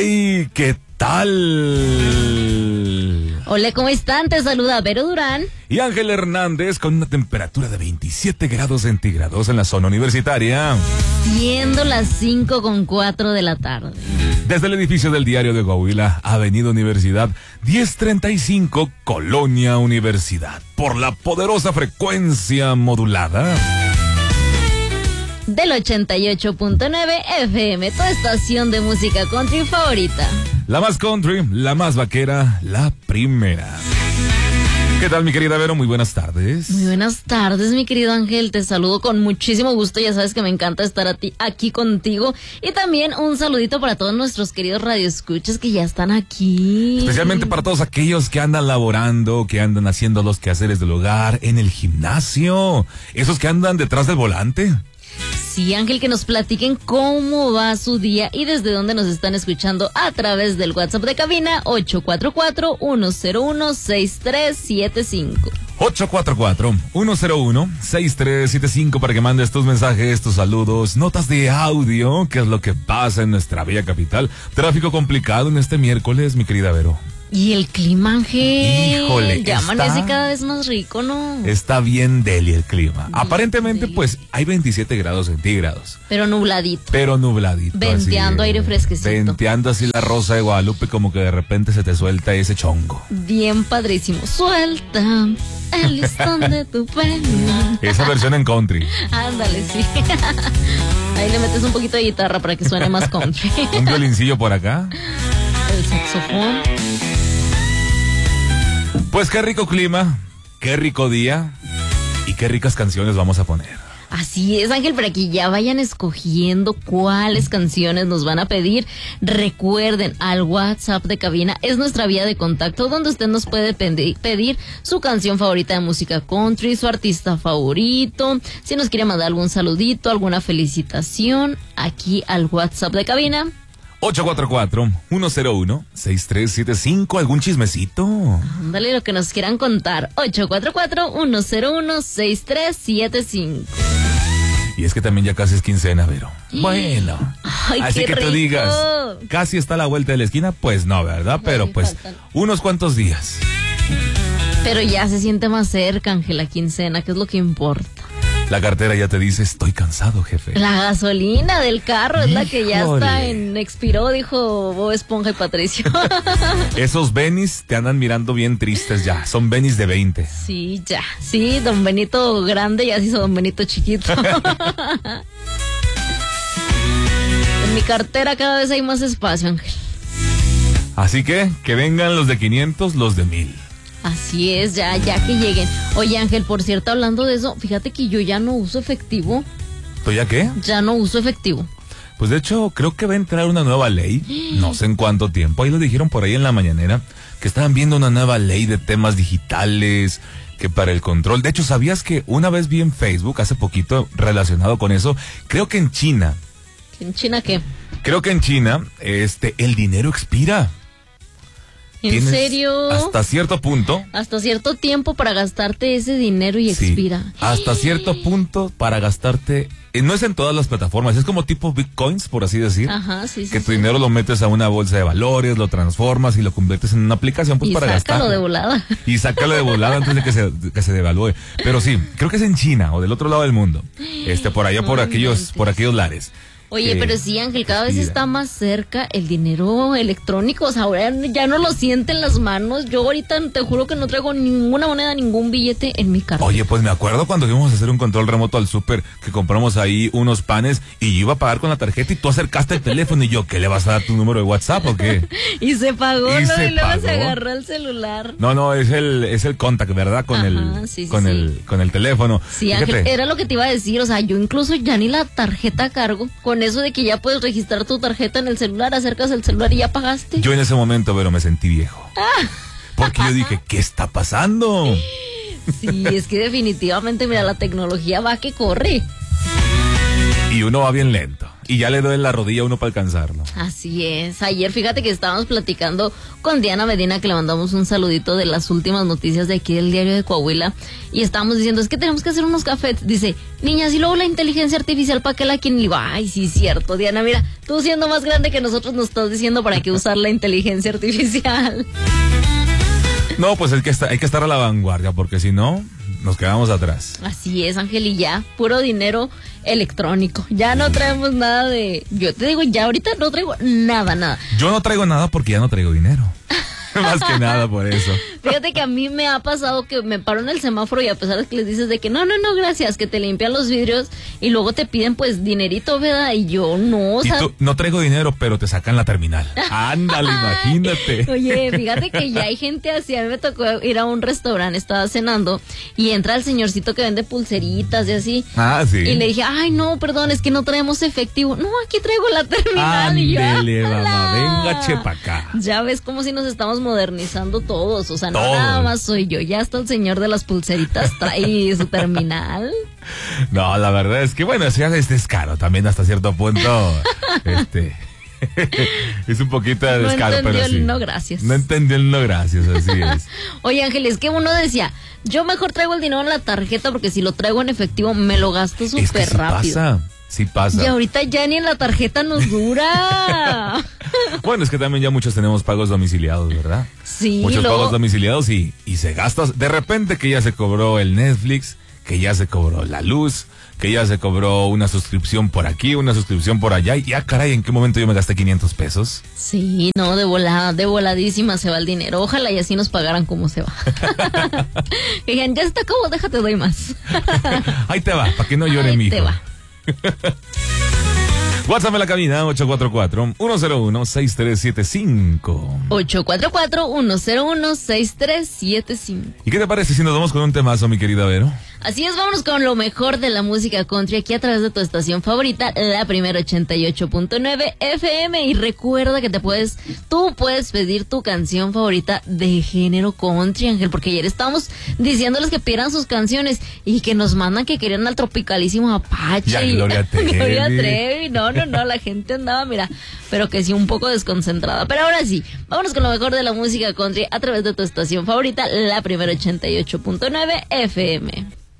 ¡Hey! ¿Qué tal? Hola, ¿cómo están? Te saluda Vero Durán y Ángel Hernández con una temperatura de 27 grados centígrados en la zona universitaria. Siendo las 5:04 de la tarde. Desde el edificio del Diario de Coahuila, Avenida Universidad, 1035, Colonia Universidad. Por la poderosa frecuencia modulada del 88.9 FM, tu estación de música country favorita. La más country, la más vaquera, la primera. ¿Qué tal, mi querida Vero? Muy buenas tardes. Muy buenas tardes, mi querido Ángel. Te saludo con muchísimo gusto. Ya sabes que me encanta estar aquí contigo. Y también un saludito para todos nuestros queridos radioescuchas que ya están aquí. Especialmente para todos aquellos que andan laborando, que andan haciendo los quehaceres del hogar, en el gimnasio. Esos que andan detrás del volante. Sí, Ángel, que nos platiquen cómo va su día y desde dónde nos están escuchando a través del WhatsApp de cabina 844-101-6375. 844-101-6375 para que mandes tus mensajes, tus saludos, notas de audio, qué es lo que pasa en nuestra bella capital. Tráfico complicado en este miércoles, mi querida Vero. Y el clima, Ángel. Híjole, ya amanece cada vez más rico, ¿no? Está bien deli el clima. Aparentemente, pues, hay 27 grados centígrados. Pero nubladito. Venteando aire fresquecito. Venteando así la Rosa de Guadalupe, como que de repente se te suelta ese chongo. Bien padrísimo. Suelta el listón de tu pena. Esa versión en country. Ándale, sí. Ahí le metes un poquito de guitarra para que suene más country. Un violincillo por acá. El saxofón. Pues qué rico clima, qué rico día y qué ricas canciones vamos a poner. Así es, Ángel, para que ya vayan escogiendo cuáles canciones nos van a pedir. Recuerden, al WhatsApp de cabina es nuestra vía de contacto donde usted nos puede pedir su canción favorita de música country, su artista favorito, si nos quiere mandar algún saludito, alguna felicitación, aquí al WhatsApp de cabina. 844-101-6375, ¿algún chismecito? Ándale, lo que nos quieran contar. 844-101-6375. Y es que también ya casi es quincena, Vero. Bueno, ay, así que rico. tú digas, casi está a la vuelta de la esquina, pues no, ¿verdad? Pero pues, faltan unos cuantos días. Pero ya se siente más cerca, Ángel, la quincena, que es lo que importa. La cartera ya te dice, estoy cansado, jefe. La gasolina del carro es la que ya Híjole. está en expiró, dijo Bob Esponja y Patricio. Esos Benis te andan mirando bien tristes ya, son Benis de 20. Sí, ya. Sí, don Benito grande ya se hizo don Benito chiquito. En mi cartera cada vez hay más espacio, Ángel. Así que vengan los de 500, los de 1000. Así es, ya que lleguen. Oye, Ángel, por cierto, hablando de eso, fíjate que yo ya no uso efectivo. ¿Tú ya qué? Ya no uso efectivo. Pues de hecho, creo que va a entrar una nueva ley, no sé en cuánto tiempo, ahí lo dijeron por ahí en la mañanera, que estaban viendo una nueva ley de temas digitales, que para el control. De hecho, ¿sabías que una vez vi en Facebook, hace poquito, relacionado con eso, creo que en China... ¿En China qué? Creo que en China, el dinero expira. ¿En serio? Hasta cierto punto. Hasta cierto tiempo para gastarte ese dinero y Sí, expira. hasta cierto punto para gastarte. No es en todas las plataformas, es como tipo bitcoins, por así decir. Ajá, sí, sí. Que tu sí. dinero lo metes a una bolsa de valores, lo transformas y lo conviertes en una aplicación pues Y para gastar. sácalo de volada. Y sácalo de volada antes de que se devalúe. Pero sí, creo que es en China o del otro lado del mundo. Por allá, por aquellos lares. Oye, pero sí, Ángel, cada vez expira. está más cerca el dinero electrónico. O sea, ahora ya no lo sienten en las manos. Yo ahorita te juro que no traigo ninguna moneda, ningún billete en mi cartera. Oye, pues me acuerdo cuando íbamos a hacer un control remoto al súper, que compramos ahí unos panes y yo iba a pagar con la tarjeta y tú acercaste el teléfono y yo, ¿qué le vas a dar tu número de WhatsApp o qué? Y se pagó, ¿Y ¿no? se Y luego pagó? se agarró el celular. No, es el contact, ¿verdad? Con Ajá, sí, con sí. el teléfono. Sí, Fíjate. Ángel, era lo que te iba a decir. O sea, yo incluso ya ni la tarjeta cargo. Con eso de que ya puedes registrar tu tarjeta en el celular, acercas el celular y ya pagaste. Yo en ese momento, pero me sentí viejo. Porque yo dije, ¿qué está pasando? Sí, es que definitivamente, mira, la tecnología va que corre. Y y uno va bien lento. Y ya le doy la rodilla a uno para alcanzarlo. Así es. Ayer fíjate que estábamos platicando con Diana Medina, que le mandamos un saludito de las últimas noticias de aquí del diario de Coahuila. Y estábamos diciendo, es que tenemos que hacer unos cafés. Dice, niñas, y luego la inteligencia artificial, ¿para qué la quieren? Y digo, ay, sí, cierto, Diana, mira, tú siendo más grande que nosotros nos estás diciendo para qué usar la inteligencia artificial. No, pues hay que estar a la vanguardia, porque si no, nos quedamos atrás. Así es, Ángel, y ya, puro dinero electrónico. Ya no traemos nada de... Yo te digo, ya ahorita no traigo nada. Yo no traigo nada porque ya no traigo dinero. Más que nada por eso. Fíjate que a mí me ha pasado que me paro en el semáforo y a pesar de que les dices de que no, gracias, que te limpian los vidrios y luego te piden pues dinerito, ¿verdad? Y yo no, o sea... Y tú, no traigo dinero, pero te sacan la terminal. Ándale, imagínate. Oye, fíjate que ya hay gente así. A mí me tocó ir a un restaurante, estaba cenando y entra el señorcito que vende pulseritas y así. Ah, sí. Y le dije, ay, no, perdón, es que no traemos efectivo. No, aquí traigo la terminal. Y yo, ándele, mamá, venga, chepa acá. Ya ves como si nos estamos modernizando todos, o sea, no todos. Nada más soy yo, ya hasta el señor de las pulseritas trae su terminal. No, la verdad es que bueno, es caro también hasta cierto punto, es un poquito de descaro, pero sí. No entendió el sí. no gracias. No entendió el no gracias, así es. Oye, Ángel, es que uno decía, yo mejor traigo el dinero en la tarjeta porque si lo traigo en efectivo me lo gasto súper rápido. Sí pasa. Y ahorita ya ni en la tarjeta nos dura. Bueno, es que también ya muchos tenemos pagos domiciliados, ¿verdad? Sí. Muchos pagos domiciliados y se gasta. De repente que ya se cobró el Netflix, que ya se cobró la luz, que ya se cobró una suscripción por aquí, una suscripción por allá. Y ya, caray, ¿en qué momento yo me gasté 500 pesos? Sí, no, de voladísima se va el dinero. Ojalá y así nos pagaran como se va. Digan, ya está como, déjate, doy más. Ahí te va, para que no llore mi hijo. Ahí te va. WhatsApp en la cabina 844-101-6375. 844-101-6375. ¿Y qué te parece si nos vamos con un temazo, mi querida Vero? Así es, vámonos con lo mejor de la música country aquí a través de tu estación favorita, la primera 88.9 FM. Y recuerda que tú puedes pedir tu canción favorita de género country, Ángel, porque ayer estábamos diciéndoles que pidieran sus canciones y que nos mandan que querían al tropicalísimo Apache. Ya, Gloria Trevi. Gloria Trevi, no, la gente andaba, mira, pero que sí un poco desconcentrada. Pero ahora sí, vámonos con lo mejor de la música country a través de tu estación favorita, la primera 88.9 FM.